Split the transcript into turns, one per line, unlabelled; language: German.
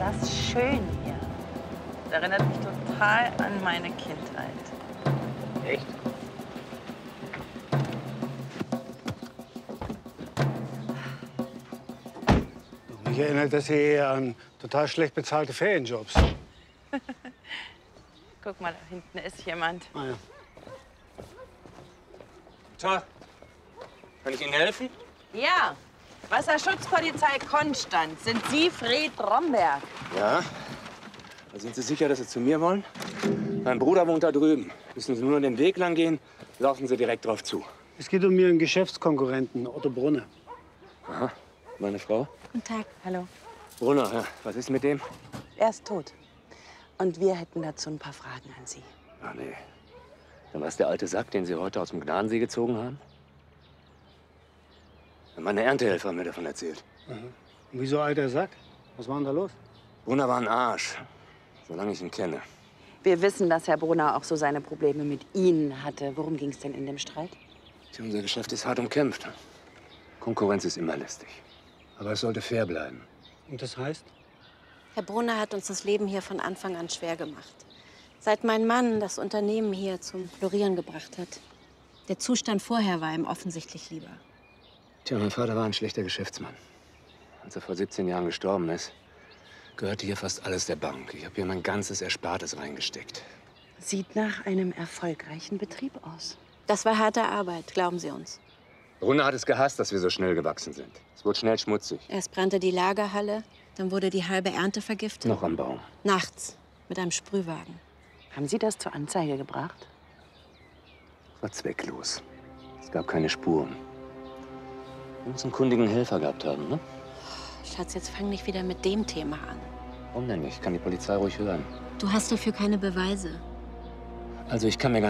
das schön hier. Das erinnert mich total an meine Kindheit.
Echt?
Mich erinnert das hier eher an total schlecht bezahlte Ferienjobs.
Guck mal, da hinten ist jemand.
Ah, ja.
Tag. Kann ich Ihnen helfen?
Ja, Wasserschutzpolizei Konstanz. Sind Sie Fred Romberg?
Ja. Sind Sie sicher, dass Sie zu mir wollen? Mein Bruder wohnt da drüben. Müssen Sie nur den Weg lang gehen, laufen Sie direkt drauf zu.
Es geht um Ihren Geschäftskonkurrenten, Otto Brunner.
Aha. Meine Frau?
Guten Tag. Hallo.
Brunner, ja. Was ist mit dem?
Er ist tot. Und wir hätten dazu ein paar Fragen an Sie.
Ach nee. Dann war es der alte Sack, den Sie heute aus dem Gnadensee gezogen haben? Meine Erntehelfer haben mir davon erzählt.
Und wieso alter Sack? Was war denn da los?
Brunner war ein Arsch, solange ich ihn kenne.
Wir wissen, dass Herr Brunner auch so seine Probleme mit Ihnen hatte. Worum ging es denn in dem Streit?
Tja, unser Geschäft ist hart umkämpft. Konkurrenz ist immer lästig. Aber es sollte fair bleiben.
Und das heißt?
Herr Brunner hat uns das Leben hier von Anfang an schwer gemacht. Seit mein Mann das Unternehmen hier zum Florieren gebracht hat. Der Zustand vorher war ihm offensichtlich lieber.
Tja, mein Vater war ein schlechter Geschäftsmann. Als er vor 17 Jahren gestorben ist, gehörte hier fast alles der Bank. Ich habe hier mein ganzes Erspartes reingesteckt.
Sieht nach einem erfolgreichen Betrieb aus.
Das war harte Arbeit, glauben Sie uns.
Brunner hat es gehasst, dass wir so schnell gewachsen sind. Es wurde schnell schmutzig.
Erst brannte die Lagerhalle, dann wurde die halbe Ernte vergiftet.
Noch am Baum.
Nachts mit einem Sprühwagen.
Haben Sie das zur Anzeige gebracht?
War zwecklos. Es gab keine Spuren. Wir müssen einen kundigen Helfer gehabt haben, ne?
Schatz, jetzt fang nicht wieder mit dem Thema an.
Warum denn nicht? Kann die Polizei ruhig hören.
Du hast dafür keine Beweise.
Also ich kann mir gar